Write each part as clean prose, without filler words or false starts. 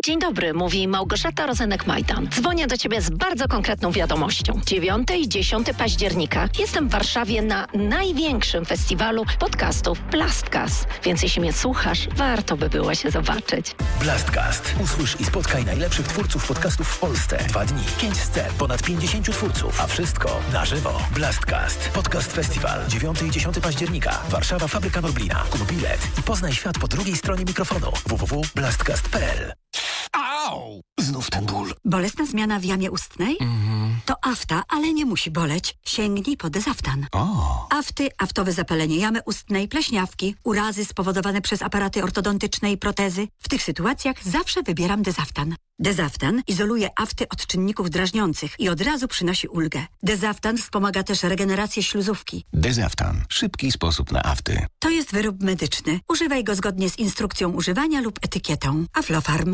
Dzień dobry, mówi Małgorzata Rozenek-Majdan. Dzwonię do Ciebie z bardzo konkretną wiadomością. 9 i 10 października jestem w Warszawie na największym festiwalu podcastów Blastcast. Więc jeśli mnie słuchasz, warto by było się zobaczyć. Blastcast. Usłysz i spotkaj najlepszych twórców podcastów w Polsce. 2 dni, 5 scen, ponad 50 twórców, a wszystko na żywo. Blastcast. Podcast Festiwal. 9 i 10 października. Warszawa, Fabryka Norblina. Kup bilet i poznaj świat po drugiej stronie mikrofonu. www.blastcast.pl. Au! Znów ten ból. Bolesna zmiana w jamie ustnej? To afta, ale nie musi boleć. Sięgnij po Dezaftan. Afty, aftowe zapalenie jamy ustnej, pleśniawki, urazy spowodowane przez aparaty ortodontyczne i protezy. W tych sytuacjach zawsze wybieram Dezaftan. Dezaftan izoluje afty od czynników drażniących i od razu przynosi ulgę. Dezaftan wspomaga też regenerację śluzówki. Dezaftan. Szybki sposób na afty. To jest wyrób medyczny. Używaj go zgodnie z instrukcją używania lub etykietą. Aflofarm.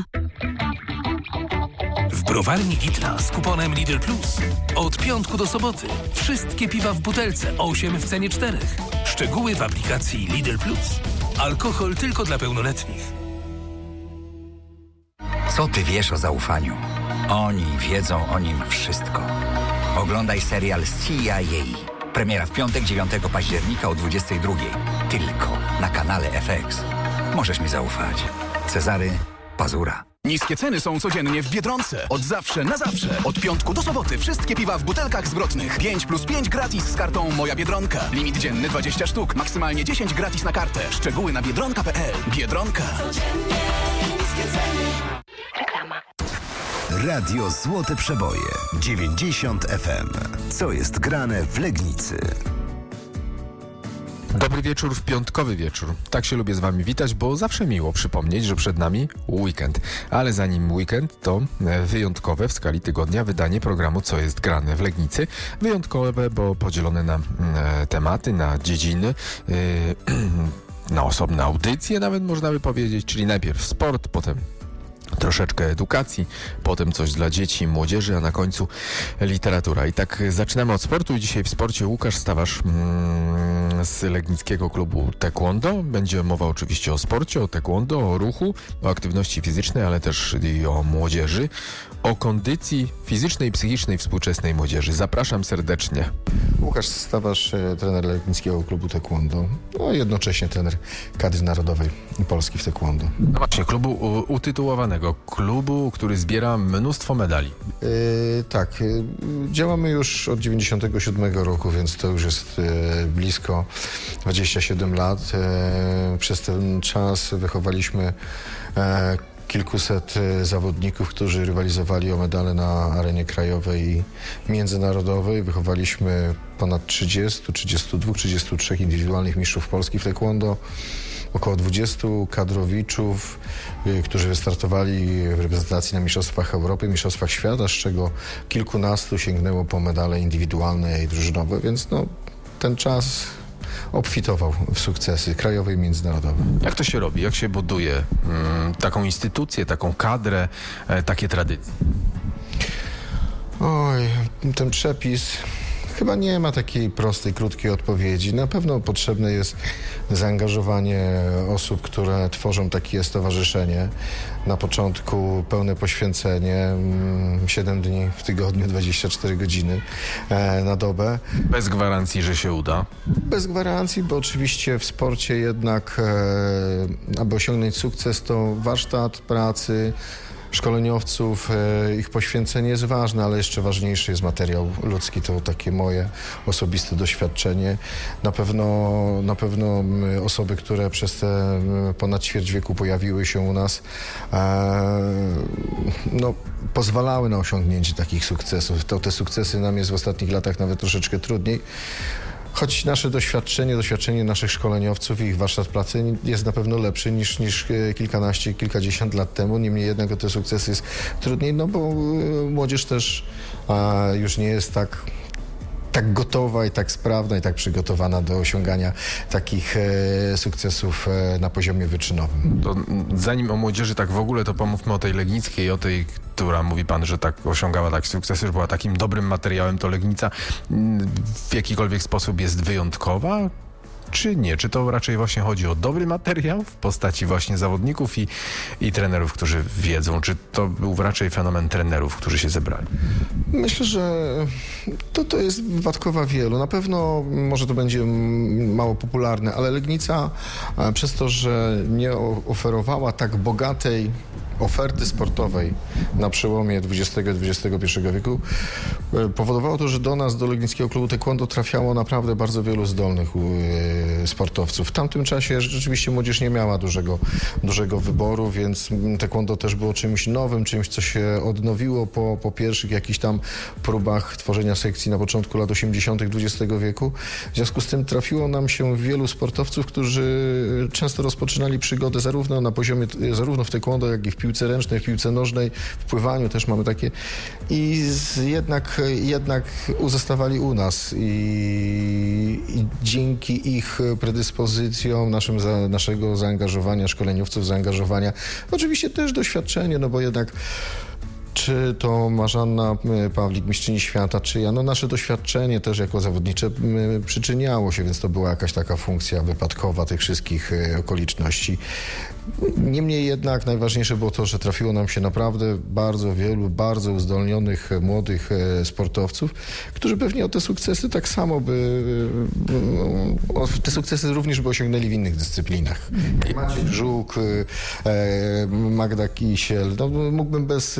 W browarni Gitla z kuponem Lidl Plus. Od piątku do soboty. Wszystkie piwa w butelce. 8 w cenie 4. Szczegóły w aplikacji Lidl Plus. Alkohol tylko dla pełnoletnich. Co ty wiesz o zaufaniu? Oni wiedzą o nim wszystko. Oglądaj serial CIA. Premiera w piątek 9 października o 22:00. Tylko na kanale FX. Możesz mi zaufać. Cezary Pazura. Niskie ceny są codziennie w Biedronce. Od zawsze na zawsze. Od piątku do soboty wszystkie piwa w butelkach zwrotnych. 5+5 gratis z kartą Moja Biedronka. Limit dzienny 20 sztuk. Maksymalnie 10 gratis na kartę. Szczegóły na biedronka.pl. Biedronka. Reklama. Radio Złote Przeboje 90 FM. Co jest grane w Legnicy? Dobry wieczór w piątkowy wieczór. Tak się lubię z wami witać, bo zawsze miło przypomnieć, że przed nami weekend. Ale zanim weekend, to wyjątkowe w skali tygodnia wydanie programu Co jest grane w Legnicy. Wyjątkowe, bo podzielone na tematy, na dziedziny, na osobne audycje nawet można by powiedzieć, czyli najpierw sport, potem troszeczkę edukacji, potem coś dla dzieci i młodzieży, a na końcu literatura. I tak zaczynamy od sportu i dzisiaj w sporcie Łukasz Stawarz z Legnickiego Klubu Taekwondo. Będzie mowa oczywiście o sporcie, o taekwondo, o ruchu, o aktywności fizycznej, ale też i o młodzieży, o kondycji fizycznej i psychicznej współczesnej młodzieży. Zapraszam serdecznie. Łukasz Stawarz, trener Legnickiego Klubu Taekwondo, no jednocześnie trener kadry narodowej Polski w taekwondo. No właśnie, klubu utytułowanego, klubu, który zbiera mnóstwo medali. Tak, działamy już od 97 roku, więc to już jest blisko 27 lat. Przez ten czas wychowaliśmy kilkuset zawodników, którzy rywalizowali o medale na arenie krajowej i międzynarodowej. Wychowaliśmy ponad 30, 32, 33 indywidualnych mistrzów Polski w taekwondo, około 20 kadrowiczów, którzy wystartowali w reprezentacji na Mistrzostwach Europy, Mistrzostwach Świata, z czego kilkunastu sięgnęło po medale indywidualne i drużynowe, więc ten czas obfitował w sukcesy krajowe i międzynarodowe. Jak to się robi? Jak się buduje taką instytucję, taką kadrę, takie tradycje? Oj, ten przepis chyba nie ma takiej prostej, krótkiej odpowiedzi. Na pewno potrzebne jest zaangażowanie osób, które tworzą takie stowarzyszenie. Na początku pełne poświęcenie, 7 dni w tygodniu, 24 godziny na dobę. Bez gwarancji, że się uda? Bez gwarancji, bo oczywiście w sporcie jednak, aby osiągnąć sukces, to warsztat pracy szkoleniowców, ich poświęcenie jest ważne, ale jeszcze ważniejszy jest materiał ludzki. To takie moje osobiste doświadczenie. Na pewno osoby, które przez te ponad ćwierć wieku pojawiły się u nas, pozwalały na osiągnięcie takich sukcesów. Te sukcesy nam jest w ostatnich latach nawet troszeczkę trudniej. Choć nasze doświadczenie naszych szkoleniowców i ich warsztat pracy jest na pewno lepszy niż kilkanaście, kilkadziesiąt lat temu. Niemniej jednak o te sukcesy jest trudniej, bo młodzież też już nie jest tak gotowa i tak sprawna i tak przygotowana do osiągania takich sukcesów na poziomie wyczynowym. To zanim o młodzieży tak w ogóle, to pomówmy o tej legnickiej, o tej, która mówi pan, że tak osiągała takie sukcesy, że była takim dobrym materiałem. To Legnica w jakikolwiek sposób jest wyjątkowa? czy nie? Czy to raczej właśnie chodzi o dobry materiał w postaci właśnie zawodników i trenerów, którzy wiedzą? Czy to był raczej fenomen trenerów, którzy się zebrali? Myślę, że to jest wypadkowa wielu. Na pewno może to będzie mało popularne, ale Legnica przez to, że nie oferowała tak bogatej oferty sportowej na przełomie XX i XXI wieku, powodowało to, że do nas, do Legnickiego Klubu Taekwondo trafiało naprawdę bardzo wielu zdolnych sportowców. W tamtym czasie rzeczywiście młodzież nie miała dużego wyboru, więc taekwondo też było czymś nowym, czymś, co się odnowiło po pierwszych jakichś tam próbach tworzenia sekcji na początku lat 80. XX wieku. W związku z tym trafiło nam się wielu sportowców, którzy często rozpoczynali przygodę zarówno na poziomie, zarówno w taekwondo, jak i w piłce ręcznej, w piłce nożnej, w pływaniu też mamy takie i jednak uzostawali u nas i dzięki ich predyspozycjom, naszego zaangażowania, szkoleniowców zaangażowania, oczywiście też doświadczenie, no bo jednak czy to Marzanna Pawlik, mistrzyni świata, czy ja, no nasze doświadczenie też jako zawodnicze przyczyniało się, więc to była jakaś taka funkcja wypadkowa tych wszystkich okoliczności. Niemniej jednak najważniejsze było to, że trafiło nam się naprawdę bardzo wielu, bardzo uzdolnionych młodych sportowców, którzy pewnie o te sukcesy tak samo te sukcesy również by osiągnęli w innych dyscyplinach. Maciej Żuk, Magda Kisiel, no mógłbym bez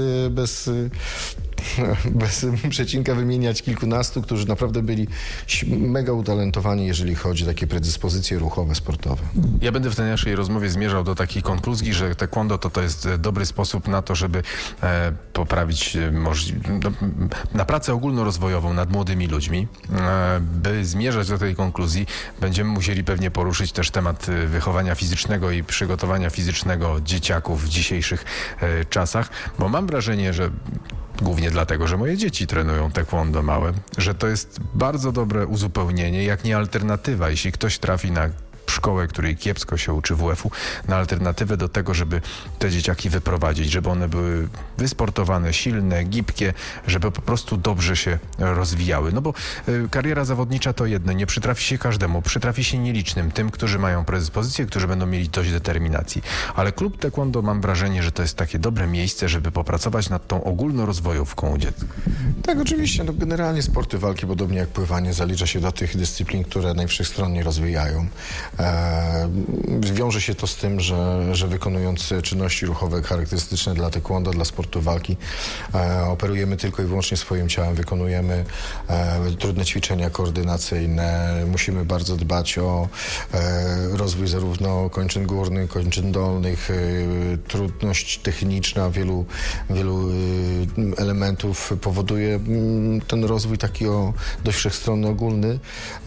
przecinka wymieniać kilkunastu, którzy naprawdę byli mega utalentowani, jeżeli chodzi o takie predyspozycje ruchowe, sportowe. Ja będę w tej naszej rozmowie zmierzał do takiej konkluzji, że taekwondo to jest dobry sposób na to, żeby poprawić na pracę ogólnorozwojową nad młodymi ludźmi. By zmierzać do tej konkluzji, będziemy musieli pewnie poruszyć też temat wychowania fizycznego i przygotowania fizycznego dzieciaków w dzisiejszych czasach, bo mam wrażenie, że głównie dlatego, że moje dzieci trenują taekwondo małe, że to jest bardzo dobre uzupełnienie, jak nie alternatywa. Jeśli ktoś trafi na szkołę, której kiepsko się uczy WF-u, na alternatywę do tego, żeby te dzieciaki wyprowadzić, żeby one były wysportowane, silne, gibkie, żeby po prostu dobrze się rozwijały. No bo kariera zawodnicza to jedno, nie przytrafi się każdemu, przytrafi się nielicznym, tym, którzy mają predyspozycję, którzy będą mieli dość determinacji. Ale klub taekwondo, mam wrażenie, że to jest takie dobre miejsce, żeby popracować nad tą ogólnorozwojówką u dziecka. Tak, oczywiście. No, generalnie sporty walki, podobnie jak pływanie, zalicza się do tych dyscyplin, które najwszechstronniej rozwijają. Wiąże się to z tym, że wykonując czynności ruchowe charakterystyczne dla taekwondo, dla sportu walki, operujemy tylko i wyłącznie swoim ciałem, wykonujemy trudne ćwiczenia koordynacyjne, musimy bardzo dbać o rozwój zarówno kończyn górnych, kończyn dolnych, trudność techniczna wielu elementów powoduje ten rozwój taki dość wszechstronny, ogólny,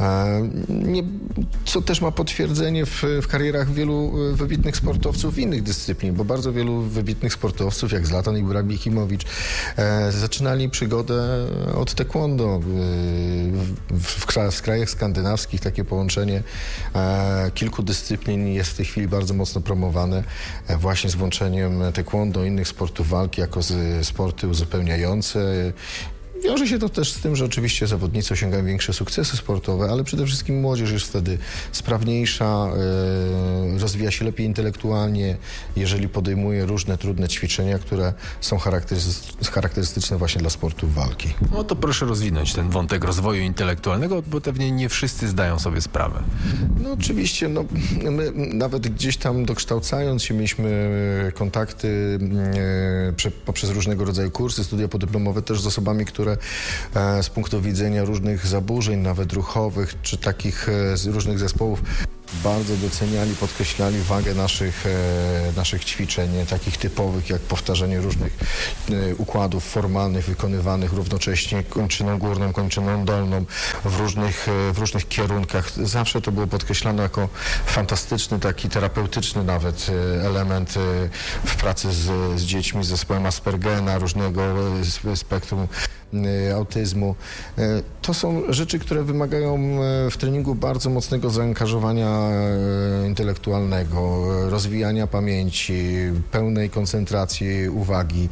co też ma potwierdzenie w karierach wielu wybitnych sportowców innych dyscyplin, bo bardzo wielu wybitnych sportowców, jak Zlatan Ibrahimowicz, zaczynali przygodę od taekwondo. W krajach skandynawskich takie połączenie kilku dyscyplin jest w tej chwili bardzo mocno promowane, właśnie z włączeniem taekwondo, innych sportów walki jako sporty uzupełniające. Wiąże się to też z tym, że oczywiście zawodnicy osiągają większe sukcesy sportowe, ale przede wszystkim młodzież jest wtedy sprawniejsza, rozwija się lepiej intelektualnie, jeżeli podejmuje różne trudne ćwiczenia, które są charakterystyczne właśnie dla sportów walki. No to proszę rozwinąć ten wątek rozwoju intelektualnego, bo pewnie nie wszyscy zdają sobie sprawę. No oczywiście, no, my nawet gdzieś tam dokształcając się mieliśmy kontakty poprzez różnego rodzaju kursy, studia podyplomowe też z osobami, które z punktu widzenia różnych zaburzeń, nawet ruchowych, czy takich z różnych zespołów bardzo doceniali, podkreślali wagę naszych ćwiczeń, takich typowych jak powtarzanie różnych układów formalnych, wykonywanych równocześnie kończyną górną, kończyną dolną, w różnych kierunkach. Zawsze to było podkreślane jako fantastyczny, taki terapeutyczny nawet element w pracy z dziećmi z zespołem Aspergera, różnego spektrum autyzmu. To są rzeczy, które wymagają w treningu bardzo mocnego zaangażowania intelektualnego, rozwijania pamięci, pełnej koncentracji uwagi.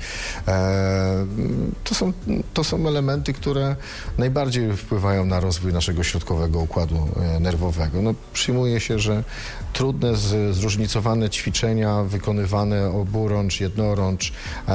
To są elementy, które najbardziej wpływają na rozwój naszego środkowego układu nerwowego. No, przyjmuje się, że trudne, zróżnicowane ćwiczenia wykonywane oburącz, jednorącz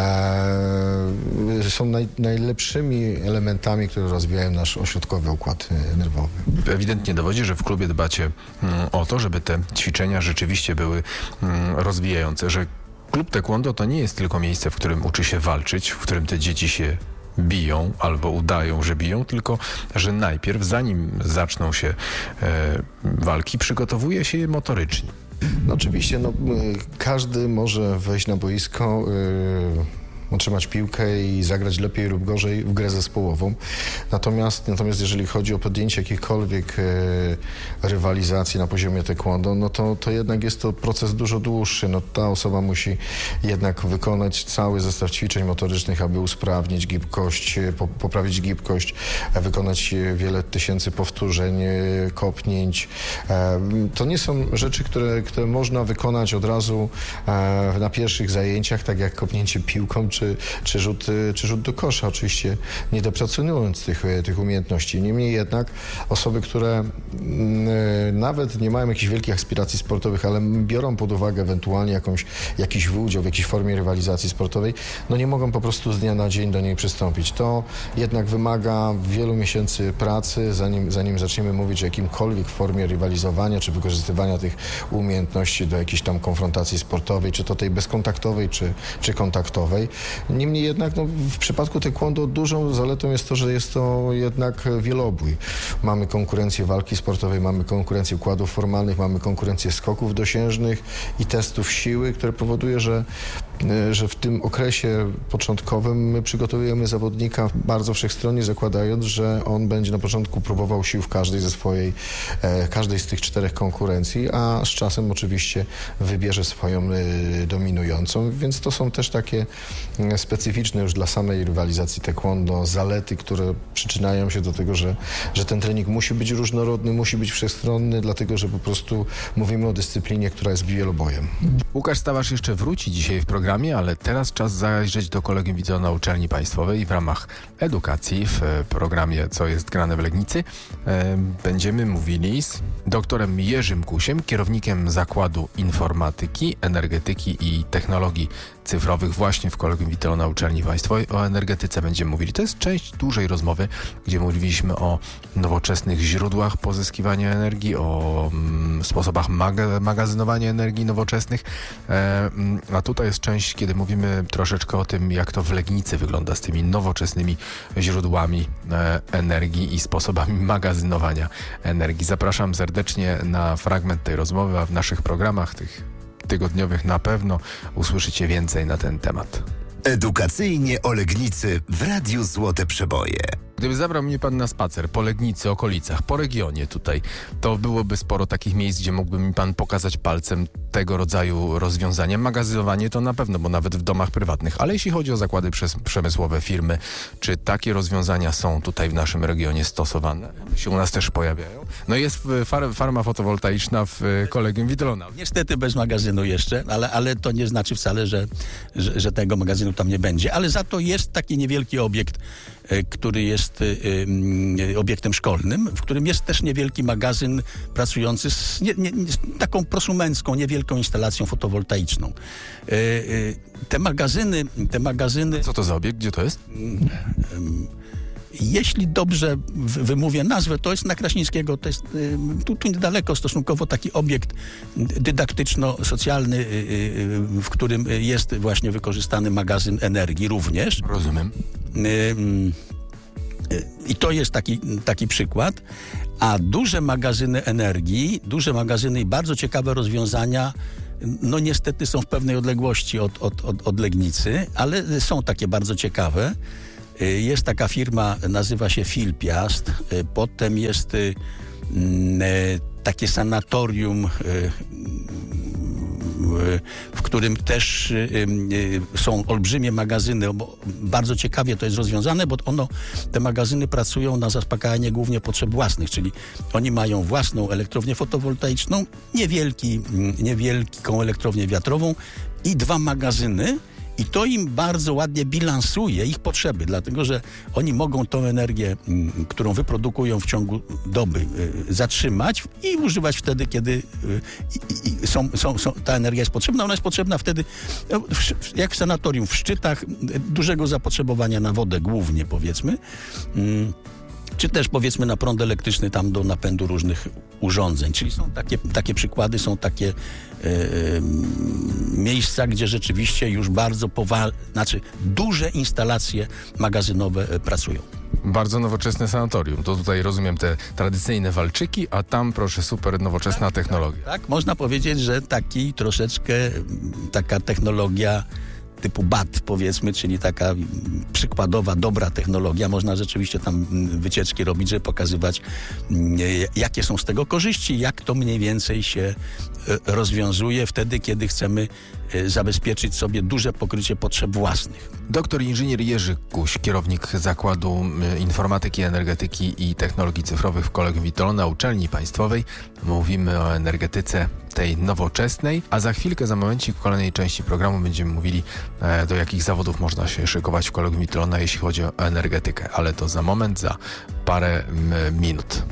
są najlepszymi elementami, które rozwijają nasz ośrodkowy układ nerwowy. Ewidentnie dowodzi, że w klubie dbacie o to, żeby te ćwiczenia rzeczywiście były rozwijające, że klub taekwondo to nie jest tylko miejsce, w którym uczy się walczyć, w którym te dzieci się biją albo udają, że biją, tylko że najpierw, zanim zaczną się walki, przygotowuje się je motorycznie. No oczywiście, każdy może wejść na boisko, otrzymać piłkę i zagrać lepiej lub gorzej w grę zespołową. Natomiast jeżeli chodzi o podjęcie jakiejkolwiek rywalizacji na poziomie taekwondo, to jednak jest to proces dużo dłuższy. Ta osoba musi jednak wykonać cały zestaw ćwiczeń motorycznych, aby usprawnić gibkość, poprawić gibkość, wykonać wiele tysięcy powtórzeń, kopnięć. To nie są rzeczy, które można wykonać od razu na pierwszych zajęciach, tak jak kopnięcie piłką, czy rzut do kosza, oczywiście nie deprecjonując tych umiejętności. Niemniej jednak osoby, które nawet nie mają jakichś wielkich aspiracji sportowych, ale biorą pod uwagę ewentualnie jakiś udział w jakiejś formie rywalizacji sportowej, nie mogą po prostu z dnia na dzień do niej przystąpić. To jednak wymaga wielu miesięcy pracy, zanim zaczniemy mówić o jakimkolwiek formie rywalizowania, czy wykorzystywania tych umiejętności do jakiejś tam konfrontacji sportowej, czy to tej bezkontaktowej, czy kontaktowej. Niemniej jednak w przypadku taekwondo dużą zaletą jest to, że jest to jednak wielobój. Mamy konkurencję walki sportowej, mamy konkurencję układów formalnych, mamy konkurencję skoków dosiężnych i testów siły, które powoduje, że w tym okresie początkowym my przygotowujemy zawodnika bardzo wszechstronnie, zakładając, że on będzie na początku próbował sił w każdej z tych 4 konkurencji, a z czasem oczywiście wybierze swoją dominującą, więc to są też takie specyficzne już dla samej rywalizacji taekwondo zalety, które przyczyniają się do tego, że ten trening musi być różnorodny, musi być wszechstronny, dlatego że po prostu mówimy o dyscyplinie, która jest wielobojem. Łukasz Stawarz jeszcze wróci dzisiaj w programie, ale teraz czas zajrzeć do Kolegium Wideo na Uczelni Państwowej w ramach edukacji w programie Co jest grane w Legnicy. Będziemy mówili z doktorem Jerzym Kusiem, kierownikiem Zakładu Informatyki, Energetyki i Technologii Cyfrowych właśnie w Kolegium Wideo na Uczelni Państwowej. O energetyce będziemy mówili. To jest część dużej rozmowy, gdzie mówiliśmy o nowoczesnych źródłach pozyskiwania energii, o sposobach magazynowania energii nowoczesnych. A tutaj jest część, kiedy mówimy troszeczkę o tym, jak to w Legnicy wygląda z tymi nowoczesnymi źródłami energii i sposobami magazynowania energii. Zapraszam serdecznie na fragment tej rozmowy, a w naszych programach tych tygodniowych na pewno usłyszycie więcej na ten temat. Edukacyjnie o Legnicy w Radiu Złote Przeboje. Gdyby zabrał mnie pan na spacer po Legnicy, okolicach, po regionie tutaj, to byłoby sporo takich miejsc, gdzie mógłby mi pan pokazać palcem tego rodzaju rozwiązania. Magazynowanie to na pewno, bo nawet w domach prywatnych. Ale jeśli chodzi o zakłady przemysłowe, firmy, czy takie rozwiązania są tutaj w naszym regionie stosowane? Się u nas też pojawiają? Jest farma fotowoltaiczna w Kolegium Widlona. Niestety bez magazynu jeszcze, ale to nie znaczy wcale, że tego magazynu tam nie będzie. Ale za to jest taki niewielki obiekt, który jest obiektem szkolnym, w którym jest też niewielki magazyn pracujący z taką prosumencką, niewielką instalacją fotowoltaiczną. Te magazyny... Co to za obiekt? Gdzie to jest? Jeśli dobrze wymówię nazwę, to jest na Kraśnickiego, to jest tu niedaleko stosunkowo taki obiekt dydaktyczno-socjalny, w którym jest właśnie wykorzystany magazyn energii również. Rozumiem. I to jest taki przykład. A duże magazyny energii, duże magazyny i bardzo ciekawe rozwiązania, niestety są w pewnej odległości od Legnicy, ale są takie bardzo ciekawe. Jest taka firma, nazywa się Filpiast, potem jest takie sanatorium w którym też są olbrzymie magazyny. Bo bardzo ciekawie to jest rozwiązane, bo te magazyny pracują na zaspokajanie głównie potrzeb własnych, czyli oni mają własną elektrownię fotowoltaiczną, niewielką elektrownię wiatrową i 2 magazyny. I to im bardzo ładnie bilansuje ich potrzeby, dlatego że oni mogą tą energię, którą wyprodukują w ciągu doby, zatrzymać i używać wtedy, kiedy ta energia jest potrzebna. Ona jest potrzebna wtedy, jak w sanatorium, w szczytach dużego zapotrzebowania na wodę głównie, powiedzmy. Czy też, powiedzmy, na prąd elektryczny tam do napędu różnych urządzeń. Czyli są takie przykłady, są takie miejsca, gdzie rzeczywiście już bardzo duże instalacje magazynowe pracują. Bardzo nowoczesne sanatorium. To tutaj rozumiem te tradycyjne walczyki, a tam proszę super nowoczesna technologia. Tak, można powiedzieć, że taka technologia typu BAT, powiedzmy, czyli taka przykładowa, dobra technologia. Można rzeczywiście tam wycieczki robić, żeby pokazywać, jakie są z tego korzyści, jak to mniej więcej się rozwiązuje wtedy, kiedy chcemy zabezpieczyć sobie duże pokrycie potrzeb własnych. Doktor inżynier Jerzy Kuś, kierownik Zakładu Informatyki, Energetyki i Technologii Cyfrowych w Kolegium Witolona na Uczelni Państwowej. Mówimy o energetyce tej nowoczesnej, a za chwilkę, za momencik w kolejnej części programu będziemy mówili, do jakich zawodów można się szykować w Kolegium Witolona, jeśli chodzi o energetykę. Ale to za moment, za parę minut.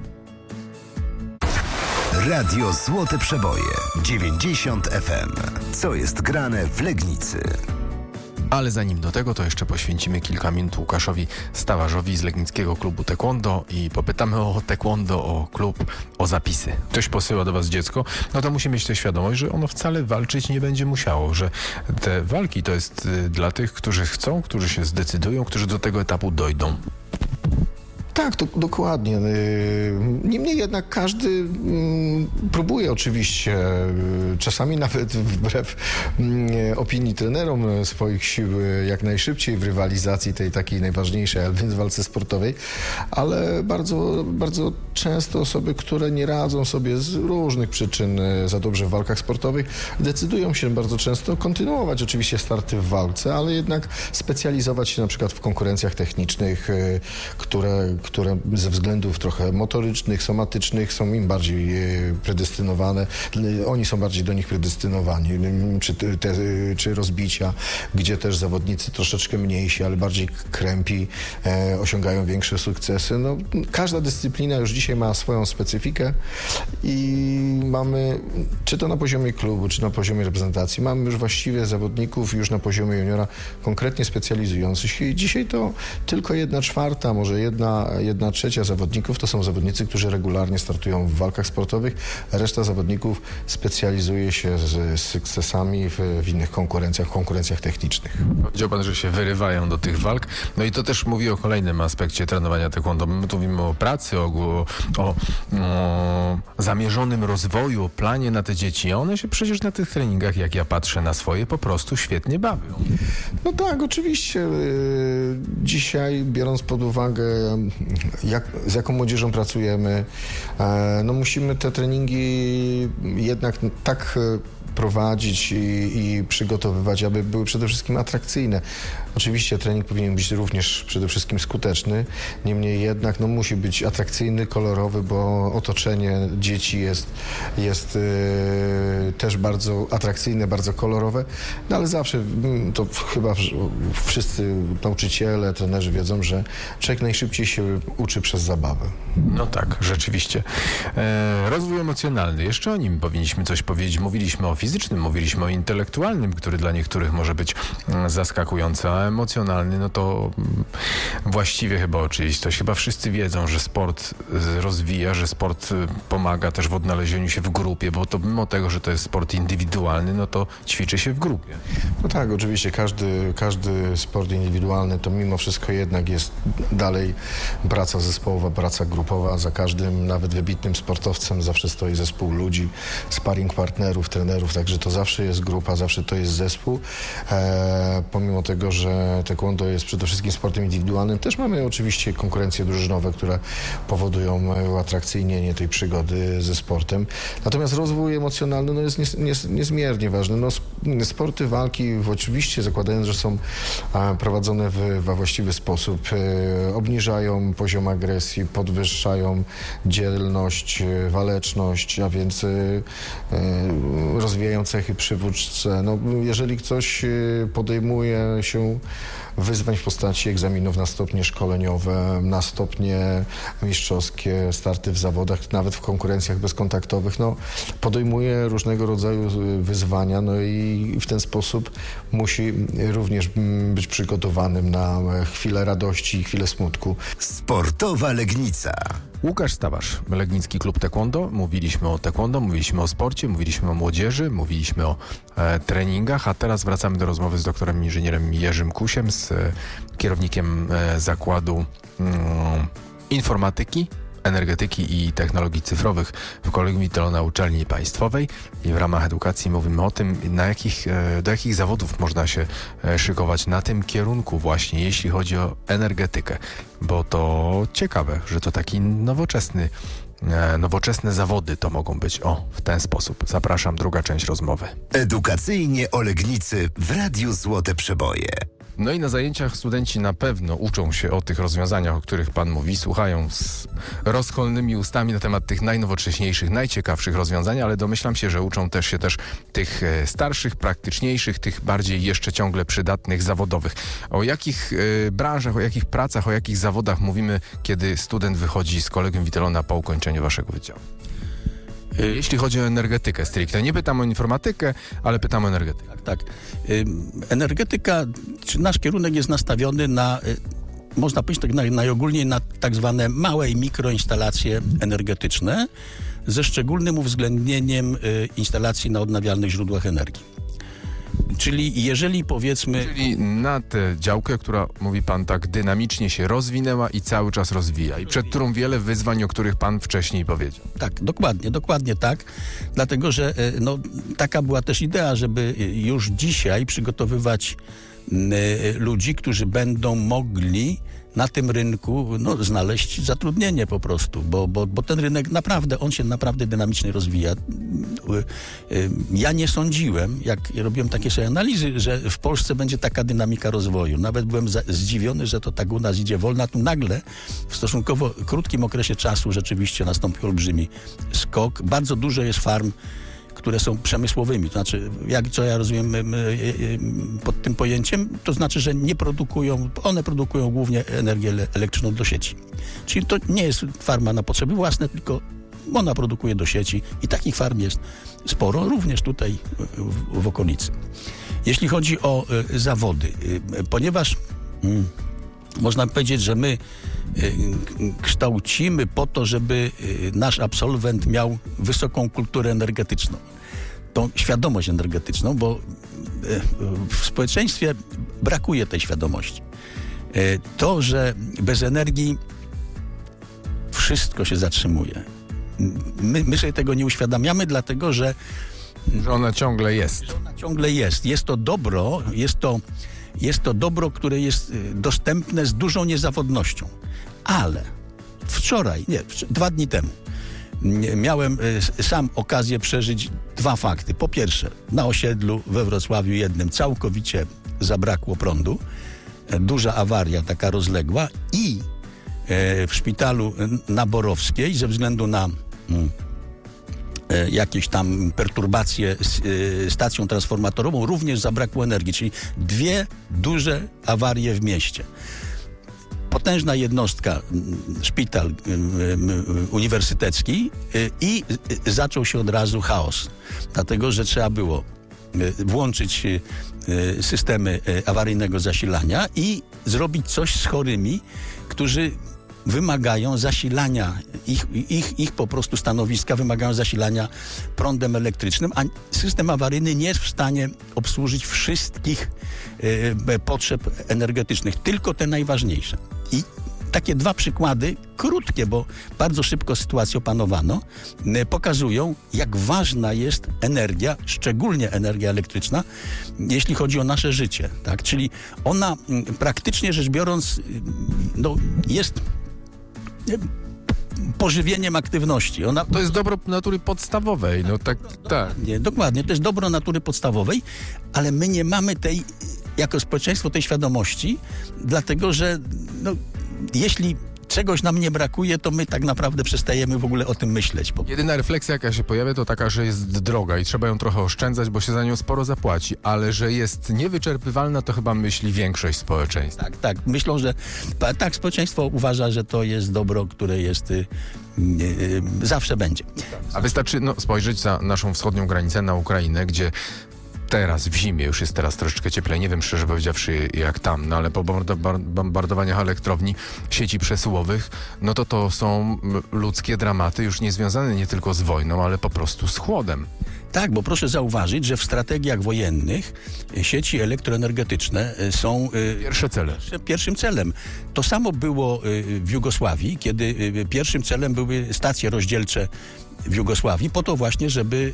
Radio Złote Przeboje 90 FM. Co jest grane w Legnicy? Ale zanim do tego, to jeszcze poświęcimy kilka minut Łukaszowi Stawarzowi z Legnickiego Klubu Taekwondo i popytamy o taekwondo, o klub, o zapisy. Ktoś posyła do was dziecko, no to musi mieć tę świadomość, że ono wcale walczyć nie będzie musiało, że te walki to jest dla tych, którzy chcą, którzy się zdecydują, którzy do tego etapu dojdą. Tak, to dokładnie. Niemniej jednak każdy próbuje oczywiście, czasami nawet wbrew opinii trenerom, swoich sił jak najszybciej w rywalizacji tej takiej najważniejszej, a więc walce sportowej, ale bardzo, bardzo często osoby, które nie radzą sobie z różnych przyczyn za dobrze w walkach sportowych, decydują się bardzo często kontynuować oczywiście starty w walce, ale jednak specjalizować się na przykład w konkurencjach technicznych, które ze względów trochę motorycznych, somatycznych są im bardziej predestynowane. Oni są bardziej do nich predestynowani. Czy rozbicia, gdzie też zawodnicy troszeczkę mniejsi, ale bardziej krępi, osiągają większe sukcesy. No, każda dyscyplina już dzisiaj ma swoją specyfikę i mamy, czy to na poziomie klubu, czy na poziomie reprezentacji, mamy już właściwie zawodników już na poziomie juniora konkretnie specjalizujących się i dzisiaj to tylko 1/4, może 1/3 zawodników to są zawodnicy, którzy regularnie startują w walkach sportowych. Reszta zawodników specjalizuje się z sukcesami w innych konkurencjach technicznych. Powiedział pan, że się wyrywają do tych walk. No i to też mówi o kolejnym aspekcie trenowania taekwondo. My tu mówimy o pracy, o zamierzonym rozwoju, o planie na te dzieci. A one się przecież na tych treningach, jak ja patrzę na swoje, po prostu świetnie bawią. No tak, oczywiście. Dzisiaj, biorąc pod uwagę, z jaką młodzieżą pracujemy, no musimy te treningi jednak tak prowadzić i przygotowywać, aby były przede wszystkim atrakcyjne. Oczywiście trening powinien być również przede wszystkim skuteczny, niemniej jednak no, musi być atrakcyjny, kolorowy, bo otoczenie dzieci jest też bardzo atrakcyjne, bardzo kolorowe, no ale zawsze to chyba wszyscy nauczyciele, trenerzy wiedzą, że człowiek najszybciej się uczy przez zabawę. No tak, rzeczywiście. Rozwój emocjonalny, jeszcze o nim powinniśmy coś powiedzieć. Mówiliśmy o fizycznym, mówiliśmy o intelektualnym, który dla niektórych może być zaskakujący, a emocjonalny, no to właściwie chyba oczywistość. Chyba wszyscy wiedzą, że sport rozwija, że sport pomaga też w odnalezieniu się w grupie, bo to mimo tego, że to jest sport indywidualny, no to ćwiczy się w grupie. No tak, oczywiście każdy sport indywidualny to mimo wszystko jednak jest dalej praca zespołowa, praca grupowa. Za każdym, nawet wybitnym sportowcem zawsze stoi zespół ludzi, sparring partnerów, trenerów, zawodów, także to zawsze jest grupa, zawsze to jest zespół. Pomimo tego, że taekwondo jest przede wszystkim sportem indywidualnym, też mamy oczywiście konkurencje drużynowe, które powodują uatrakcyjnienie tej przygody ze sportem. Natomiast rozwój emocjonalny jest niezmiernie ważny. Sporty walki oczywiście zakładając, że są prowadzone we właściwy sposób, obniżają poziom agresji, podwyższają dzielność, waleczność, a więc rozwijają cechy przywódcze. Jeżeli ktoś podejmuje się wyzwań w postaci egzaminów na stopnie szkoleniowe, na stopnie mistrzowskie, starty w zawodach, nawet w konkurencjach bezkontaktowych, podejmuje różnego rodzaju wyzwania, i w ten sposób musi również być przygotowanym na chwilę radości i chwilę smutku. Sportowa Legnica. Łukasz Stawarz, Legnicki Klub Taekwondo. Mówiliśmy o taekwondo, mówiliśmy o sporcie, mówiliśmy o młodzieży, mówiliśmy o treningach, a teraz wracamy do rozmowy z doktorem inżynierem Jerzym Kusiem, z kierownikiem zakładu informatyki, energetyki i technologii cyfrowych w Kolegium Witolona Uczelni Państwowej. I w ramach edukacji mówimy o tym, do jakich zawodów można się szykować na tym kierunku właśnie, jeśli chodzi o energetykę. Bo to ciekawe, że to taki nowoczesne zawody to mogą być. W ten sposób. Zapraszam, druga część rozmowy. Edukacyjnie o Legnicy w Radiu Złote Przeboje. I na zajęciach studenci na pewno uczą się o tych rozwiązaniach, o których Pan mówi, słuchają z rozkolnymi ustami na temat tych najnowocześniejszych, najciekawszych rozwiązań, ale domyślam się, że uczą się też tych starszych, praktyczniejszych, tych bardziej jeszcze ciągle przydatnych, zawodowych. O jakich branżach, o jakich pracach, o jakich zawodach mówimy, kiedy student wychodzi z Kolegium Witolona po ukończeniu Waszego wydziału? Jeśli chodzi o energetykę stricte. Nie pytam o informatykę, ale pytam o energetykę. Tak. Energetyka, czy nasz kierunek jest nastawiony na, można powiedzieć tak najogólniej, na tak zwane małe i mikroinstalacje energetyczne ze szczególnym uwzględnieniem instalacji na odnawialnych źródłach energii. Czyli jeżeli powiedzmy... Czyli na tę działkę, która, mówi Pan, tak dynamicznie się rozwinęła i cały czas rozwija i przed którą wiele wyzwań, o których Pan wcześniej powiedział. Tak, dokładnie tak. Dlatego, że taka była też idea, żeby już dzisiaj przygotowywać ludzi, którzy będą mogli na tym rynku znaleźć zatrudnienie po prostu, bo ten rynek naprawdę, on się naprawdę dynamicznie rozwija. Ja nie sądziłem, jak robiłem takie sobie analizy, że w Polsce będzie taka dynamika rozwoju. Nawet byłem zdziwiony, że to tak u nas idzie wolno. Tu nagle w stosunkowo krótkim okresie czasu rzeczywiście nastąpił olbrzymi skok. Bardzo dużo jest farm, które są przemysłowymi. To znaczy, co ja rozumiem pod tym pojęciem, to znaczy, że one produkują głównie energię elektryczną do sieci. Czyli to nie jest farma na potrzeby własne, tylko ona produkuje do sieci i takich farm jest sporo, również tutaj w okolicy. Jeśli chodzi o zawody, ponieważ można powiedzieć, że my kształcimy po to, żeby nasz absolwent miał wysoką kulturę energetyczną, tą świadomość energetyczną, bo w społeczeństwie brakuje tej świadomości. To, że bez energii wszystko się zatrzymuje. My sobie tego nie uświadamiamy, dlatego, że ona ciągle jest. Jest to dobro, jest to dobro, które jest dostępne z dużą niezawodnością. Ale wczoraj, 2 dni temu miałem sam okazję przeżyć 2 fakty. Po pierwsze, na osiedlu we Wrocławiu jednym całkowicie zabrakło prądu. Duża awaria, taka rozległa i w szpitalu na Borowskiej ze względu na jakieś tam perturbacje z stacją transformatorową również zabrakło energii, czyli 2 duże awarie w mieście. Potężna jednostka, szpital uniwersytecki i zaczął się od razu chaos, dlatego że trzeba było włączyć systemy awaryjnego zasilania i zrobić coś z chorymi, którzy wymagają zasilania, ich po prostu stanowiska wymagają zasilania prądem elektrycznym, a system awaryjny nie jest w stanie obsłużyć wszystkich potrzeb energetycznych, tylko te najważniejsze. I takie dwa przykłady, krótkie, bo bardzo szybko sytuację opanowano, pokazują, jak ważna jest energia, szczególnie energia elektryczna, jeśli chodzi o nasze życie. Tak? Czyli ona praktycznie rzecz biorąc jest pożywieniem aktywności. To jest dobro natury podstawowej. Tak. Nie, dokładnie, to jest dobro natury podstawowej, ale my nie mamy jako społeczeństwo tej świadomości, dlatego że jeśli czegoś nam nie brakuje, to my tak naprawdę przestajemy w ogóle o tym myśleć. Jedyna refleksja, jaka się pojawia, to taka, że jest droga i trzeba ją trochę oszczędzać, bo się za nią sporo zapłaci, ale że jest niewyczerpywalna, to chyba myśli większość społeczeństwa. Tak. Myślą, że społeczeństwo uważa, że to jest dobro, które jest zawsze będzie. A wystarczy spojrzeć za naszą wschodnią granicę, na Ukrainę, gdzie teraz w zimie, już jest teraz troszeczkę cieplej, nie wiem szczerze powiedziawszy jak tam, ale po bombardowaniach elektrowni, sieci przesyłowych, to są ludzkie dramaty już nie związane nie tylko z wojną, ale po prostu z chłodem. Tak, bo proszę zauważyć, że w strategiach wojennych sieci elektroenergetyczne są pierwszym celem. To samo było w Jugosławii, kiedy pierwszym celem były stacje rozdzielcze w Jugosławii, po to właśnie, żeby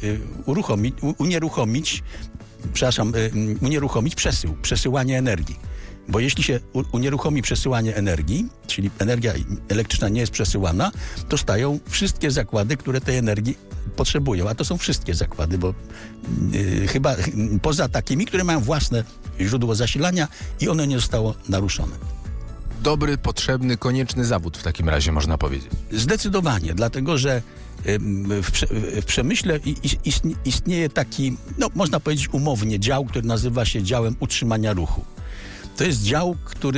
unieruchomić przesyłanie energii. Bo jeśli się unieruchomi przesyłanie energii, czyli energia elektryczna nie jest przesyłana, to stają wszystkie zakłady, które tej energii potrzebują. A to są wszystkie zakłady, bo chyba poza takimi, które mają własne źródło zasilania i ono nie zostało naruszone. Dobry, potrzebny, konieczny zawód w takim razie, można powiedzieć. Zdecydowanie, dlatego że w przemyśle istnieje taki, można powiedzieć umownie, dział, który nazywa się działem utrzymania ruchu. To jest dział,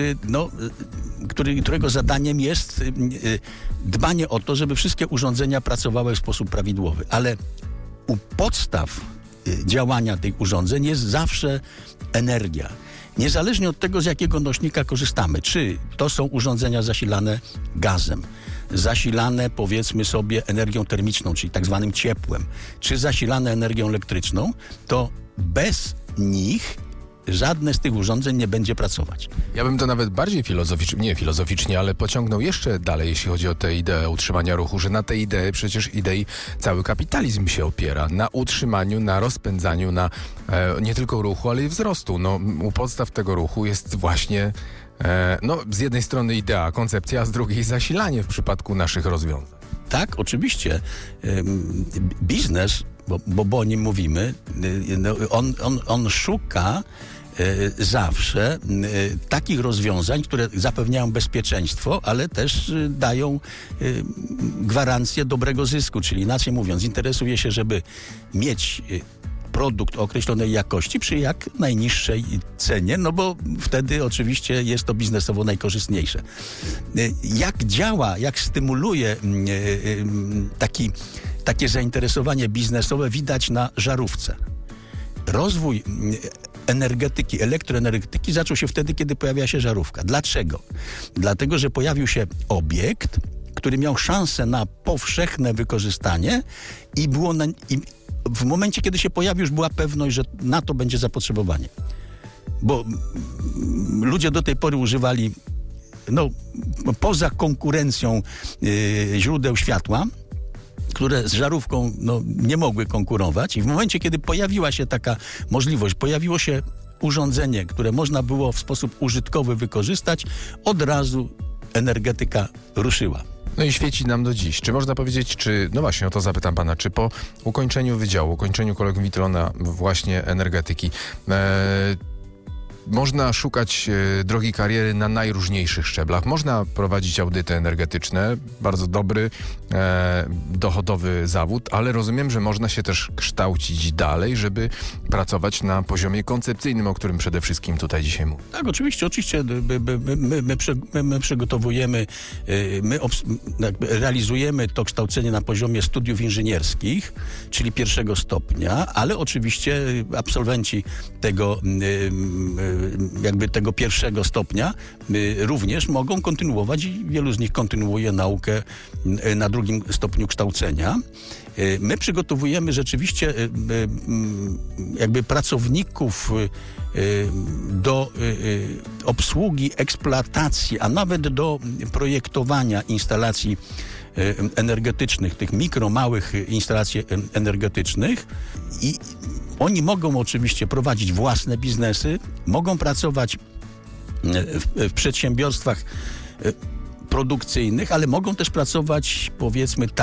którego zadaniem jest dbanie o to, żeby wszystkie urządzenia pracowały w sposób prawidłowy. Ale u podstaw działania tych urządzeń jest zawsze energia. Niezależnie od tego, z jakiego nośnika korzystamy. Czy to są urządzenia zasilane gazem, zasilane powiedzmy sobie energią termiczną, czyli tak zwanym ciepłem, czy zasilane energią elektryczną, to bez nich żadne z tych urządzeń nie będzie pracować. Ja bym to nawet bardziej filozoficznie, ale pociągnął jeszcze dalej, jeśli chodzi o tę ideę utrzymania ruchu, że na tej idei cały kapitalizm się opiera. Na utrzymaniu, na rozpędzaniu, na nie tylko ruchu, ale i wzrostu. U podstaw tego ruchu jest właśnie z jednej strony idea, koncepcja, a z drugiej zasilanie w przypadku naszych rozwiązań. Tak, oczywiście. Biznes, bo o nim mówimy, on szuka zawsze takich rozwiązań, które zapewniają bezpieczeństwo, ale też dają gwarancję dobrego zysku, czyli inaczej mówiąc, interesuje się, żeby mieć produkt o określonej jakości przy jak najniższej cenie, bo wtedy oczywiście jest to biznesowo najkorzystniejsze. Jak działa, jak stymuluje takie zainteresowanie biznesowe widać na żarówce. Rozwój elektroenergetyki zaczął się wtedy, kiedy pojawiła się żarówka. Dlaczego? Dlatego, że pojawił się obiekt, który miał szansę na powszechne wykorzystanie i w momencie, kiedy się pojawił, już była pewność, że na to będzie zapotrzebowanie. Bo ludzie do tej pory używali poza konkurencją źródeł światła, które z żarówką nie mogły konkurować, i w momencie, kiedy pojawiła się taka możliwość, pojawiło się urządzenie, które można było w sposób użytkowy wykorzystać, od razu energetyka ruszyła. I świeci nam do dziś. Czy można powiedzieć, właśnie o to zapytam pana, czy po ukończeniu wydziału, ukończeniu kolegium Wittelsbachera właśnie energetyki, można szukać drogi kariery na najróżniejszych szczeblach. Można prowadzić audyty energetyczne, bardzo dobry, dochodowy zawód, ale rozumiem, że można się też kształcić dalej, żeby pracować na poziomie koncepcyjnym, o którym przede wszystkim tutaj dzisiaj mówię. Tak, oczywiście. My przygotowujemy, realizujemy to kształcenie na poziomie studiów inżynierskich, czyli 1. stopnia, ale oczywiście absolwenci tego jakby tego pierwszego stopnia również mogą kontynuować i wielu z nich kontynuuje naukę na drugim stopniu kształcenia. My przygotowujemy rzeczywiście jakby pracowników do obsługi, eksploatacji, a nawet do projektowania instalacji energetycznych, tych małych instalacji energetycznych i oni mogą oczywiście prowadzić własne biznesy, mogą pracować w przedsiębiorstwach produkcyjnych, ale mogą też pracować, powiedzmy,